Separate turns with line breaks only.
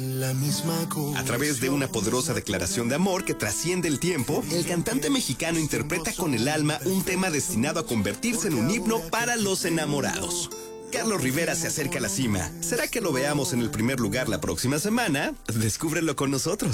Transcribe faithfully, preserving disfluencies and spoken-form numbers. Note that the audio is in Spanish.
La misma cosa.
A través de una poderosa declaración de amor que trasciende el tiempo, el cantante mexicano interpreta con el alma un tema destinado a convertirse en un himno para los enamorados. Carlos Rivera se acerca a la cima. ¿Será que lo veamos en el primer lugar la próxima semana? Descúbrelo con nosotros.